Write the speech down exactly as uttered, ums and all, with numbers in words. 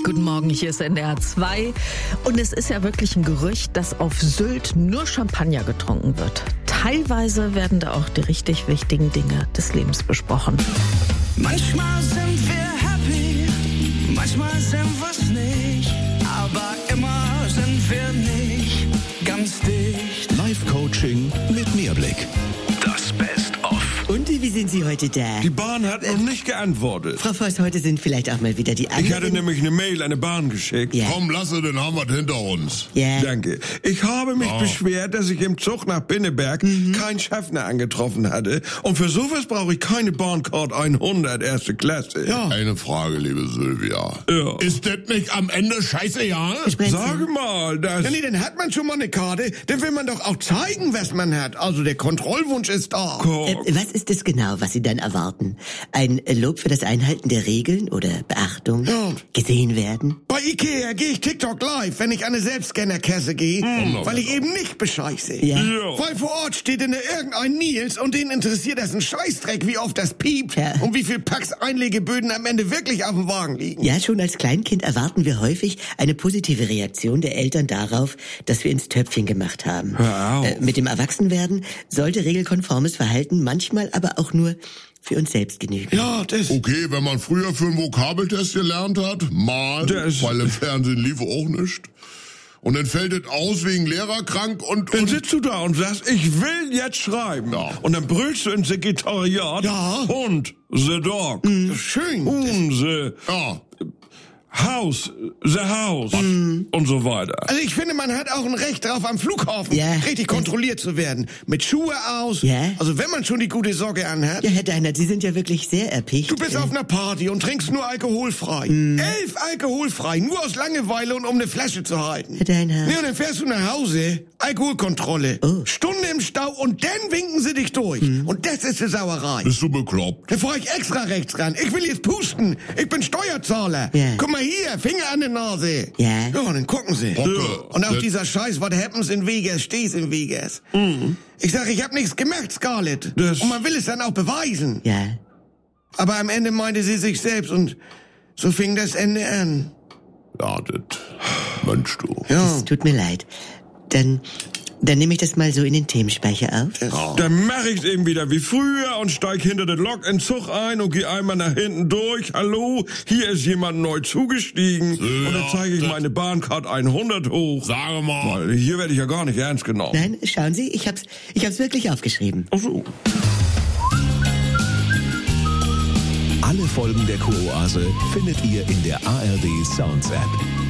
Guten Morgen, hier ist N D R zwei. Und es ist ja wirklich ein Gerücht, dass auf Sylt nur Champagner getrunken wird. Teilweise werden da auch die richtig wichtigen Dinge des Lebens besprochen. Manchmal sind wir happy, manchmal sind wir's nicht, aber immer sind wir nicht ganz dicht. Live-Coaching mit Mehrblick. Das Best-of. Und wie sind Sie heute da? Die Bahn hat noch nicht geantwortet. Frau Voss, heute sind vielleicht auch mal wieder die anderen. Ich hatte nämlich eine Mail an die Bahn geschickt. Ja. Komm, lasse, dann haben wir hinter uns. Ja. Danke. Ich habe mich Oh. beschwert, dass ich im Zug nach Pinneberg Mhm. keinen Schaffner angetroffen hatte. Und für sowas brauche ich keine Bahncard hundert erste Klasse. Ja. Eine Frage, liebe Sylvia. Ja. Ist das nicht am Ende scheißegal? Sag mal, das... Ja, nee, dann hat man schon mal eine Karte, dann will man doch auch zeigen, was man hat. Also der Kontrollwunsch ist da. Äh, was ist es genau, was Sie dann erwarten? Ein Lob für das Einhalten der Regeln oder Beachtung? Ja. Gesehen werden? Bei Ikea gehe ich TikTok live, wenn ich an eine Selbstscannerkasse gehe, weil ich eben nicht bescheiße. Ja. Ja. Weil vor Ort steht denn da irgendein Nils und den interessiert das ein Scheißdreck, wie oft das piept Ja. und wie viel Packs Einlegeböden am Ende wirklich auf dem Wagen liegen. Ja, schon als Kleinkind erwarten wir häufig eine positive Reaktion der Eltern darauf, dass wir ins Töpfchen gemacht haben. Hör auf. Äh, mit dem Erwachsenwerden sollte regelkonformes Verhalten manchmal aber auch nur für uns selbst genügen. Ja, das... Okay, wenn man früher für einen Vokabeltest gelernt hat, mal, Das- weil im Fernsehen lief auch nicht. Und dann fällt es aus wegen Lehrer krank und... Dann und sitzt du da und sagst, ich will jetzt schreiben. Ja. Und dann brüllst du ins Sekretariat. Ja. Und the dog. Schön. Und the ja, house, the house. Und so weiter. Also ich finde, man hat auch ein Recht darauf, am Flughafen Ja. richtig kontrolliert zu werden. Mit Schuhe aus. Ja. Also wenn man schon die gute Socke anhat. Ja, Herr Deinert, Sie sind ja wirklich sehr erpicht. Du bist Äh, auf einer Party und trinkst nur alkoholfrei. Elf alkoholfrei, nur aus Langeweile und um eine Flasche zu halten. Herr Deinert. Nee, und dann fährst du nach Hause, Alkoholkontrolle, Oh. Stunde im Stau und dann winken sie dich durch. Und das ist die Sauerei. bist du bekloppt? Da fahr ich extra rechts ran. Ich will jetzt pusten. Ich bin Steuerzahler. Ja. Guck mal hier, Finger an der Nase. Ja. Ja, und dann gucken sie. Hocke. Und auch Das- dieser Scheiß, what happens in Vegas, steh's in Vegas. Ich sag, ich hab nichts gemerkt, Scarlett. Das- Und man will es dann auch beweisen. Ja. Aber am Ende meinte sie sich selbst und so fing das Ende an. Ja, das... Mensch, du. Ja. Es tut mir leid. Dann, dann nehme ich das mal so in den Themenspeicher auf. Dann mache ich's eben wieder wie früher und steig hinter den Lok in den Zug ein und geh einmal nach hinten durch. Hallo, hier ist jemand neu zugestiegen. Ja, Und dann zeige ich das- meine Bahncard hundert hoch. Sage mal. Weil hier werde ich ja gar nicht ernst genommen. Nein, schauen Sie, ich hab's, ich hab's wirklich aufgeschrieben. Ach so. Alle Folgen der Kuroase findet ihr in der A R D Sounds App.